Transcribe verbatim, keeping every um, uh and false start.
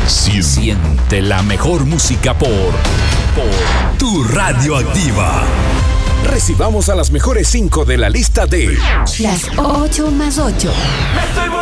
Siente la mejor música por, por Tu Radioactiva. Recibamos a las mejores cinco de la lista de Las ocho más ocho.